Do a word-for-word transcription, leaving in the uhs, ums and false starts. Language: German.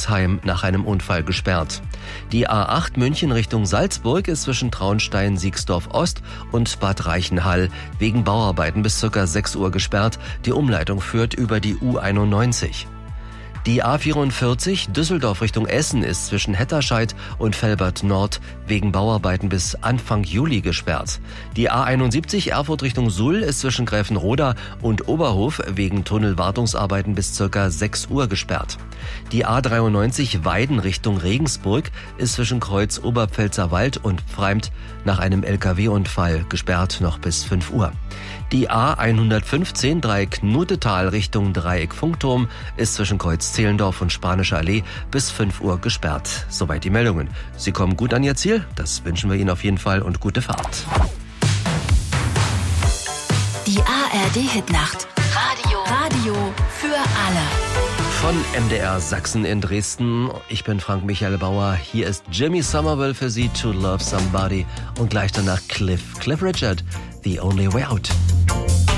Rüsselsheim nach einem Unfall gesperrt. Die A acht München Richtung Salzburg ist zwischen Traunstein-Siegsdorf-Ost und Bad Reichenhall wegen Bauarbeiten bis ca. sechs Uhr gesperrt. Die Umleitung führt über die U einundneunzig. Die A vierundvierzig Düsseldorf Richtung Essen ist zwischen Hetterscheid und Velbert Nord wegen Bauarbeiten bis Anfang Juli gesperrt. Die A einundsiebzig Erfurt Richtung Suhl ist zwischen Gräfenroda und Oberhof wegen Tunnelwartungsarbeiten bis ca. sechs Uhr gesperrt. Die A dreiundneunzig Weiden Richtung Regensburg ist zwischen Kreuz Oberpfälzer Wald und Pfreimt nach einem L K W-Unfall gesperrt noch bis fünf Uhr. Die A hundertfünfzehn Dreieck Knutetal Richtung Dreieck Funkturm ist zwischen Kreuz Zehlendorf und Spanische Allee bis fünf Uhr gesperrt. Soweit die Meldungen. Sie kommen gut an Ihr Ziel, das wünschen wir Ihnen auf jeden Fall und gute Fahrt. Die A R D-Hitnacht. Radio. Radio für alle. Von M D R Sachsen in Dresden. Ich bin Frank Michael Bauer. Hier ist Jimmy Somerville für Sie, To Love Somebody. Und gleich danach Cliff. Cliff Richard, The Only Way Out.